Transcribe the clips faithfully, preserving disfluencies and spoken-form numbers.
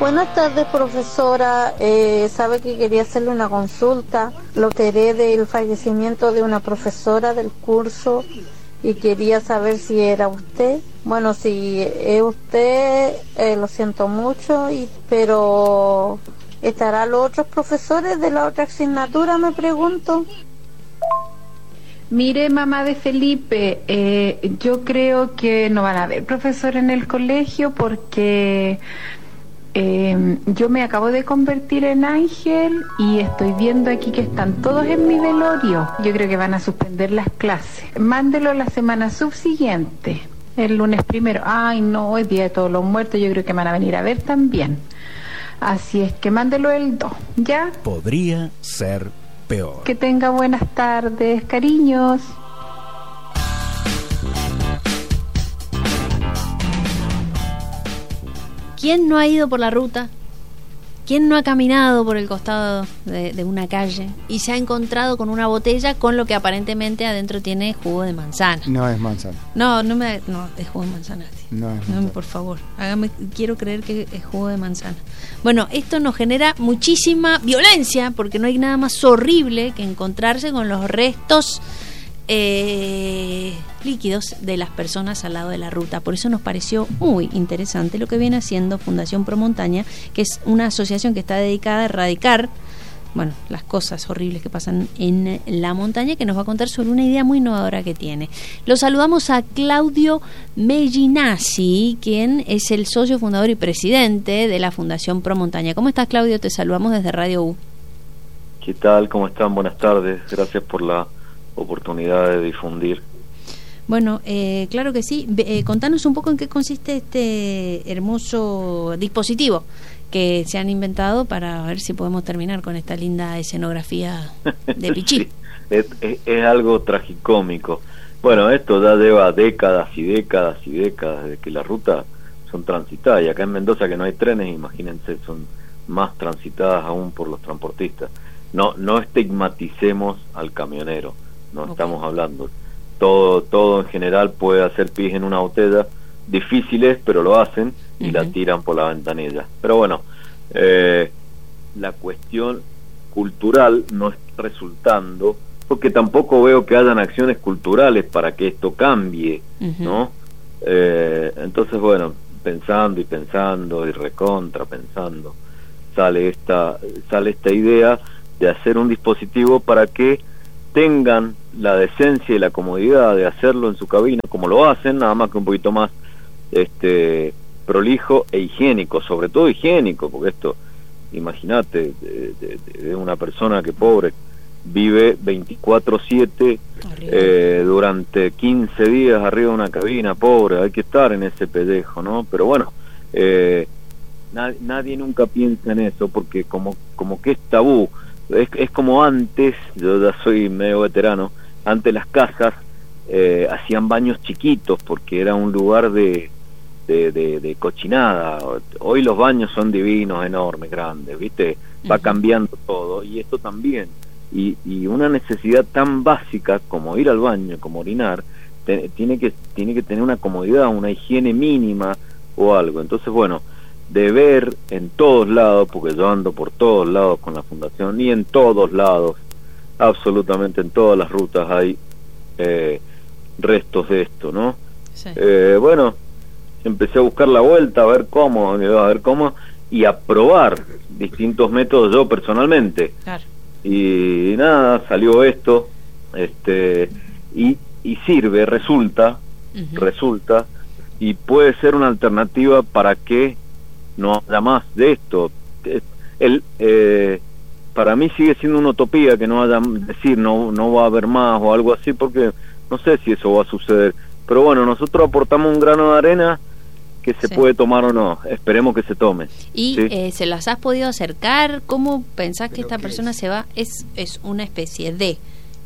Buenas tardes, profesora. Eh, sabe que quería hacerle una consulta. Lo enteré del fallecimiento de una profesora del curso y quería saber si era usted. Bueno, si es usted, eh, lo siento mucho, y pero ¿estarán los otros profesores de la otra asignatura, me pregunto? Mire, mamá de Felipe, eh, yo creo que no van a haber profesores en el colegio porque eh, yo me acabo de convertir en ángel y estoy viendo aquí que están todos en mi velorio. Yo creo que van a suspender las clases. Mándelo la semana subsiguiente, el lunes primero. Ay, no, es Día de Todos los Muertos, yo creo que van a venir a ver también. Así es que mándelo el dos, ¿ya? Podría ser peor. Que tenga buenas tardes, cariños. ¿Quién no ha ido por la ruta? ¿Quién no ha caminado por el costado de, de una calle y se ha encontrado con una botella con lo que aparentemente adentro tiene jugo de manzana? No es manzana. No, no me, no es jugo de manzana. No es manzana. No, por favor, hágame, quiero creer que es jugo de manzana. Bueno, esto nos genera muchísima violencia porque no hay nada más horrible que encontrarse con los restos eh, líquidos de las personas al lado de la ruta. Por eso nos pareció muy interesante lo que viene haciendo Fundación Pro Montaña, que es una asociación que está dedicada a erradicar, bueno, las cosas horribles que pasan en la montaña, que nos va a contar sobre una idea muy innovadora que tiene. Lo saludamos a Claudio Mellinazzi, quien es el socio fundador y presidente de la Fundación Pro Montaña. ¿Cómo estás, Claudio? Te saludamos desde Radio U. ¿Qué tal? ¿Cómo están? Buenas tardes. Gracias por la oportunidad de difundir. Bueno, eh, claro que sí. Eh, contanos un poco en qué consiste este hermoso dispositivo que se han inventado para ver si podemos terminar con esta linda escenografía de Pichí. Sí, es, es, es algo tragicómico. Bueno, esto ya lleva décadas y décadas y décadas de que las rutas son transitadas, y acá en Mendoza, que no hay trenes, imagínense, son más transitadas aún por los transportistas. No, no estigmaticemos al camionero, no okay. Estamos hablando. Todo, todo en general puede hacer pis en una botella, difíciles, pero lo hacen y uh-huh. la tiran por la ventanilla. Pero bueno, eh, la cuestión cultural no está resultando, porque tampoco veo que hayan acciones culturales para que esto cambie, uh-huh. ¿no? Eh, entonces, bueno, pensando y pensando y recontra pensando, sale esta, sale esta idea de hacer un dispositivo para que tengan la decencia y la comodidad de hacerlo en su cabina, como lo hacen, nada más que un poquito más este prolijo e higiénico, sobre todo higiénico, porque esto, imagínate, de, de, de una persona que pobre vive veinticuatro siete eh, durante quince días arriba de una cabina, pobre, hay que estar en ese pellejo, ¿no? Pero bueno, eh, na- nadie nunca piensa en eso, porque como, como que es tabú. Es, es como antes, yo ya soy medio veterano, antes las casas eh, hacían baños chiquitos porque era un lugar de, de, de, de cochinada. Hoy los baños son divinos, enormes, grandes, ¿viste? Va uh-huh. cambiando todo, y esto también. Y, y una necesidad tan básica como ir al baño, como orinar, te, tiene que tiene que tener una comodidad, una higiene mínima o algo. Entonces, bueno, de ver en todos lados, porque yo ando por todos lados con la fundación, y en todos lados, absolutamente en todas las rutas hay eh, restos de esto, ¿no? Sí. Eh, bueno, empecé a buscar la vuelta, a ver cómo, a ver cómo, y a probar distintos métodos yo personalmente. Claro. Y nada, salió esto, este, y, y sirve, resulta, uh-huh. resulta, y puede ser una alternativa para que no haya más de esto. El, eh, para mí sigue siendo una utopía que no haya, decir no no va a haber más o algo así, porque no sé si eso va a suceder, pero bueno, nosotros aportamos un grano de arena que se sí. puede tomar o no, esperemos que se tome. ¿Y ¿sí? eh, se las has podido acercar? ¿Cómo pensás que esta persona es? se va? Es, es una especie de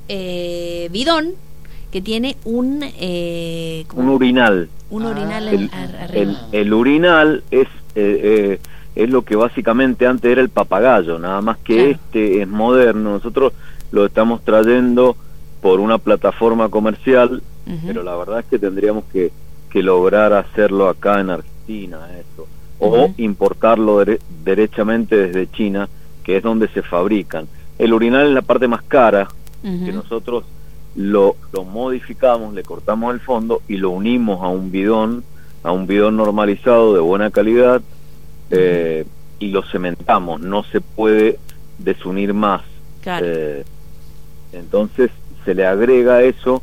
eh, bidón que tiene un eh, un urinal un urinal ah, el, arriba. El, el urinal es eh, eh, es lo que básicamente antes era el papagayo, nada más que claro. Este es moderno. Nosotros lo estamos trayendo por una plataforma comercial, uh-huh. pero la verdad es que tendríamos que, que lograr hacerlo acá en, Ar- Argentina, eso, o uh-huh. importarlo dere- derechamente desde China, que es donde se fabrican. El urinal es la parte más cara, uh-huh. que nosotros lo, lo modificamos, le cortamos el fondo y lo unimos a un bidón, a un bidón normalizado de buena calidad, eh, y lo cementamos, no se puede desunir más. Claro. Eh, entonces se le agrega a eso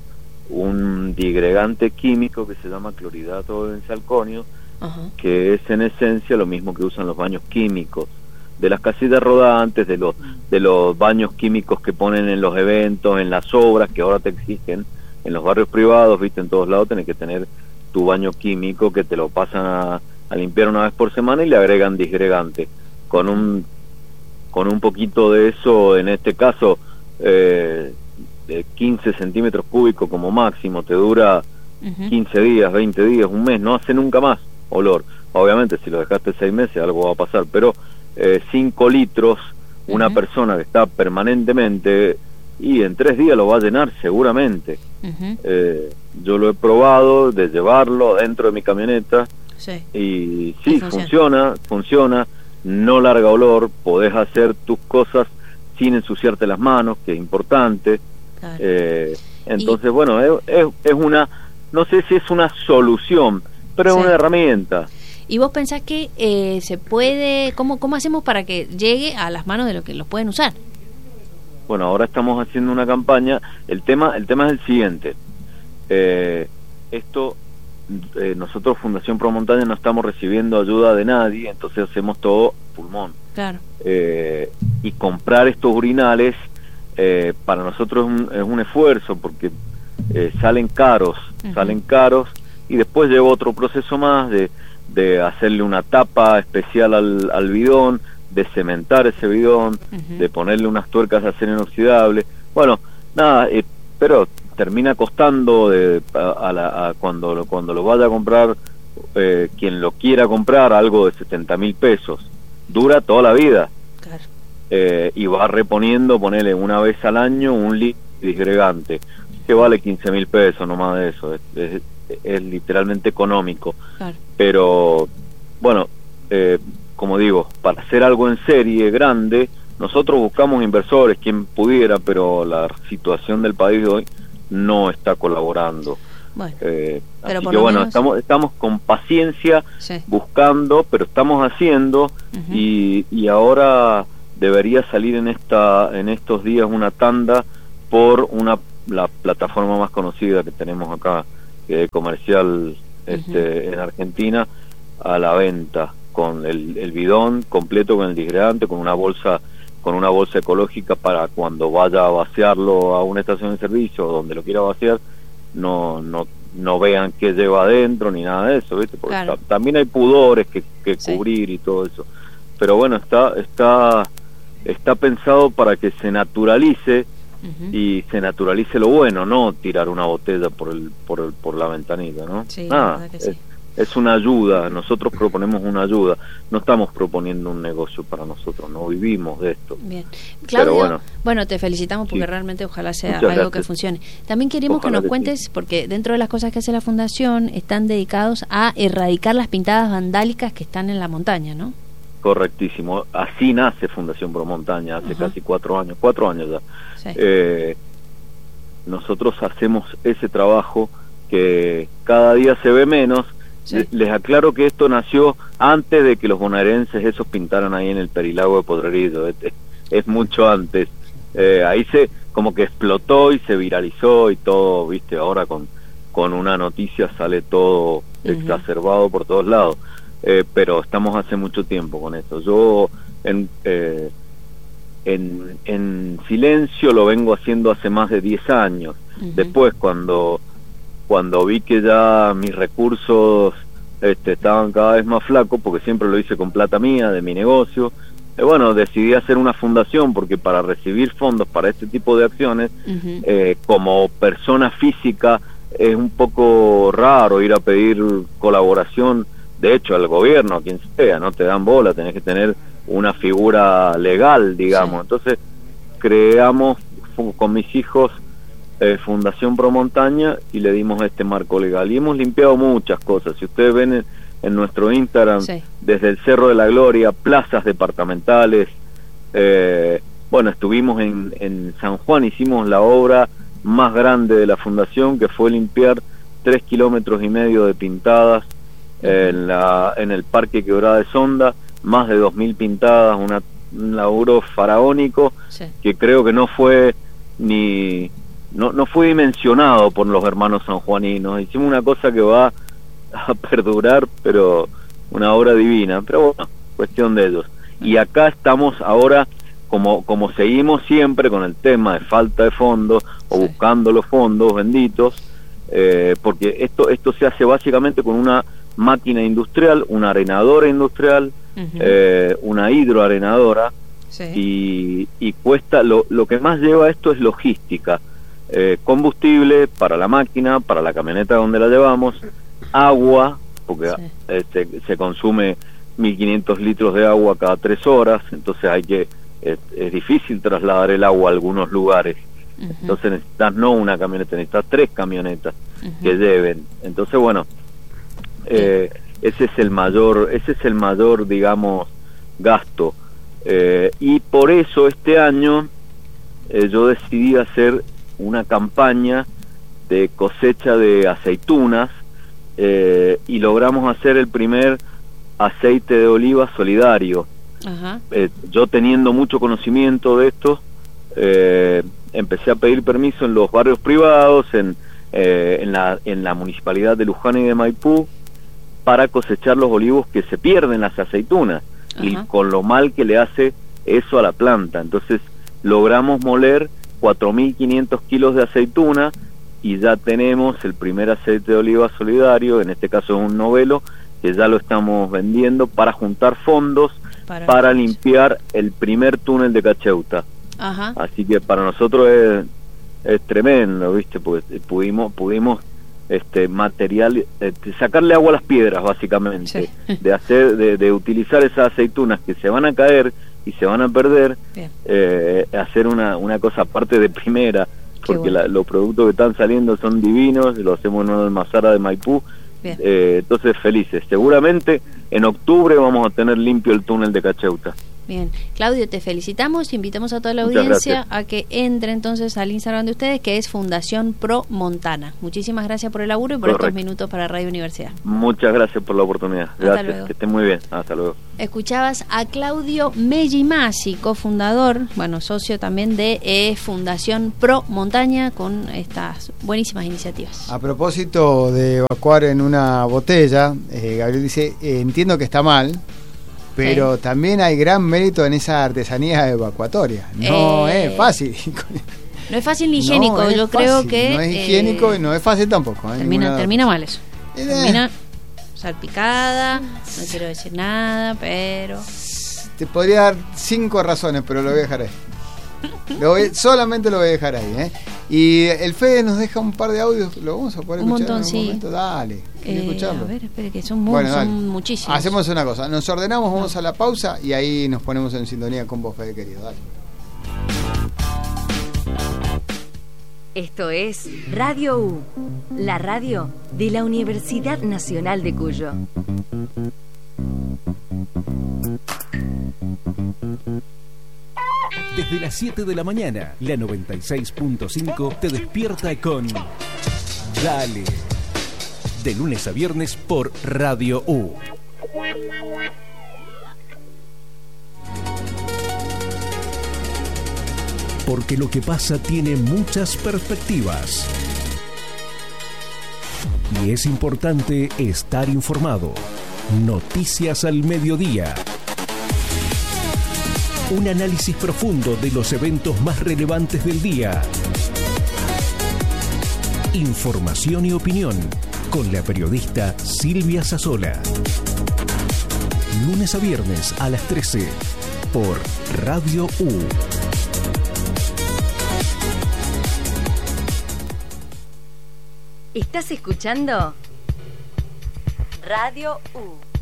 un digregante químico que se llama clorhidrato de benzalconio, uh-huh. que es en esencia lo mismo que usan los baños químicos de las casillas rodantes, de los de los baños químicos que ponen en los eventos, en las obras, que ahora te exigen en los barrios privados, viste, en todos lados tenés que tener tu baño químico, que te lo pasan a, a limpiar una vez por semana y le agregan disgregante con un con un poquito de eso, en este caso eh, de quince centímetros cúbicos como máximo, te dura uh-huh. quince días, veinte días, un mes, no hace nunca más olor. Obviamente si lo dejaste seis meses algo va a pasar, pero eh, cinco litros, una uh-huh. persona que está permanentemente, y en tres días lo va a llenar seguramente. Uh-huh. eh, yo lo he probado de llevarlo dentro de mi camioneta, sí. y sí, funciona? funciona, funciona, no larga olor, podés hacer tus cosas sin ensuciarte las manos, que es importante. Claro. eh, entonces y... bueno, es, es, es una, no sé si es una solución, pero sí. es una herramienta. ¿Y vos pensás que eh, se puede, cómo, cómo hacemos para que llegue a las manos de los que los pueden usar? Bueno, ahora estamos haciendo una campaña. El tema, el tema es el siguiente. Eh, esto, eh, nosotros Fundación Pro Montaña no estamos recibiendo ayuda de nadie, entonces hacemos todo pulmón. Claro. Eh, y comprar estos urinales eh, para nosotros es un, es un esfuerzo, porque eh, salen caros, uh-huh. salen caros, y después lleva otro proceso más de de hacerle una tapa especial al, al bidón, de cementar ese bidón, uh-huh. de ponerle unas tuercas de acero inoxidable. Bueno, nada, eh, pero termina costando de, a, a la, a cuando, cuando lo vaya a comprar, eh, quien lo quiera comprar, algo de setenta mil pesos. Dura toda la vida. Claro. Eh, y va reponiendo, ponele una vez al año, un litro disgregante, que vale quince mil pesos, no más de eso. Es, es, es literalmente económico. Claro. Pero bueno, eh, como digo, para hacer algo en serie grande, nosotros buscamos inversores, quien pudiera, pero la situación del país hoy no está colaborando. Bueno, eh, pero así por que lo bueno, menos... estamos estamos con paciencia, sí. buscando, pero estamos haciendo, uh-huh. y, y ahora debería salir en esta en estos días una tanda por una la plataforma más conocida que tenemos acá, que es comercial, este, uh-huh. en Argentina, a la venta con el, el bidón completo, con el disgregante, con una bolsa con una bolsa ecológica para cuando vaya a vaciarlo a una estación de servicio o donde lo quiera vaciar, no no no vean qué lleva adentro ni nada de eso, ¿viste? Porque claro. ta- también hay pudores que, que sí. cubrir y todo eso. Pero bueno, está está está pensado para que se naturalice, uh-huh. y se naturalice lo bueno, no tirar una botella por el por el, por la ventanilla, ¿no? Sí, ah, la verdad que es, sí. es una ayuda, nosotros proponemos una ayuda, no estamos proponiendo un negocio para nosotros, no vivimos de esto. Bien. Claudio, pero bueno, bueno, te felicitamos porque sí. realmente ojalá sea Muchas algo gracias. que funcione. También queremos ojalá que nos que cuentes, sí. porque dentro de las cosas que hace la Fundación están dedicados a erradicar las pintadas vandálicas que están en la montaña, ¿no? Correctísimo, así nace Fundación Pro Montaña, hace uh-huh. casi cuatro años, cuatro años ya. Sí. Eh, nosotros hacemos ese trabajo que cada día se ve menos. Sí. Les aclaro que esto nació antes de que los bonaerenses esos pintaran ahí en el Perilago de Podrerillo, es, es mucho antes. Eh, ahí se como que explotó y se viralizó y todo, viste, ahora con, con una noticia sale todo uh-huh. exacerbado por todos lados. Eh, pero estamos hace mucho tiempo con esto. Yo en, eh, en, en silencio lo vengo haciendo hace más de diez años. Uh-huh. Después cuando cuando vi que ya mis recursos este, estaban cada vez más flacos, porque siempre lo hice con plata mía, de mi negocio, eh, bueno, decidí hacer una fundación, porque para recibir fondos para este tipo de acciones, uh-huh. eh, como persona física, es un poco raro ir a pedir colaboración. De hecho, al gobierno, a quien sea, no te dan bola, tenés que tener una figura legal, digamos. Sí. Entonces, creamos con mis hijos eh, Fundación Pro Montaña y le dimos este marco legal. Y hemos limpiado muchas cosas. Si ustedes ven en, en nuestro Instagram, Sí. desde el Cerro de la Gloria, plazas departamentales. Eh, bueno, estuvimos en, en San Juan, hicimos la obra más grande de la fundación, que fue limpiar tres kilómetros y medio de pintadas en, la, en el Parque Quebrada de Sonda, más de dos mil pintadas, una, un laburo faraónico Sí. que creo que no fue ni no, no fue dimensionado por los hermanos sanjuaninos. Hicimos una cosa que va a perdurar, pero una obra divina, pero bueno, cuestión de ellos. Y acá estamos ahora, como como seguimos siempre con el tema de falta de fondos, o Sí. buscando los fondos benditos, eh, porque esto esto se hace básicamente con una máquina industrial, una arenadora industrial, Ujú. eh, una hidroarenadora, Sí. y, y cuesta, lo, lo que más lleva esto es logística, eh, combustible para la máquina, para la camioneta donde la llevamos, agua, porque Sí. eh, se, se consume mil quinientos litros de agua cada tres horas, entonces hay que es, es difícil trasladar el agua a algunos lugares. Ujú. Entonces necesitas no una camioneta, necesitas tres camionetas Ujú. que lleven. Entonces, bueno, eh, ese es el mayor, ese es el mayor, digamos, gasto. Eh, y por eso este año eh, yo decidí hacer una campaña de cosecha de aceitunas, eh, y logramos hacer el primer aceite de oliva solidario. Ajá. Eh, yo teniendo mucho conocimiento de esto, eh, empecé a pedir permiso en los barrios privados, en, eh, en, la, en la municipalidad de Luján y de Maipú, para cosechar los olivos que se pierden las aceitunas, y Ajá. con lo mal que le hace eso a la planta. Entonces logramos moler cuatro mil quinientos kilos de aceituna, y ya tenemos el primer aceite de oliva solidario, en este caso es un novelo, que ya lo estamos vendiendo para juntar fondos Para, para limpiar el primer túnel de Cacheuta. Ajá. Así que para nosotros es, es tremendo, ¿viste? Porque pudimos pudimos este material eh, sacarle agua a las piedras, básicamente, Sí. de hacer de, de utilizar esas aceitunas que se van a caer y se van a perder, Bien. eh, hacer una una cosa aparte de primera, porque bueno. la, los productos que están saliendo son divinos, lo hacemos en una almazara de Maipú. Bien. Eh, entonces felices. Seguramente en octubre vamos a tener limpio el túnel de Cacheuta. Bien, Claudio, te felicitamos, invitamos a toda la Muchas audiencia gracias. a que entre entonces al Instagram de ustedes, que es Fundación Pro Montana. Muchísimas gracias por el laburo y por Correcto. estos minutos para Radio Universidad. Muchas gracias por la oportunidad. Hasta Gracias, luego. que estén muy bien. Hasta luego. Escuchabas a Claudio Mellimasi, cofundador, bueno, socio también de eh, Fundación Pro Montaña, con estas buenísimas iniciativas. A propósito de evacuar en una botella, eh, Gabriel dice, eh, entiendo que está mal, pero Sí. también hay gran mérito en esa artesanía evacuatoria. No Eh, es fácil. No es fácil ni higiénico, No es yo creo fácil, que... no es eh, higiénico y no es fácil tampoco. ¿eh? Termina, Ninguna- termina mal eso. Eh, Termina salpicada, no quiero decir nada, pero... Te podría dar cinco razones, pero lo voy a dejar ahí. Lo voy- solamente lo voy a dejar ahí. ¿eh? Y el Fede nos deja un par de audios, ¿lo vamos a poder Un escuchar montón, en algún sí. momento? Dale, ¿querés Eh, escucharlo? a ver, espere, que son, mu- Bueno, son dale. muchísimos. Hacemos una cosa, nos ordenamos, vamos a la pausa y ahí nos ponemos en sintonía con vos, Fede querido. Dale. Esto es Radio U, la radio de la Universidad Nacional de Cuyo. Desde las siete de la mañana, la noventa y seis punto cinco te despierta con Dale. De lunes a viernes por Radio U. Porque lo que pasa tiene muchas perspectivas. Y es importante estar informado. Noticias al mediodía. Un análisis profundo de los eventos más relevantes del día. Información y opinión con la periodista Silvia Sassola. Lunes a viernes a las trece por Radio U. ¿Estás escuchando? Radio U.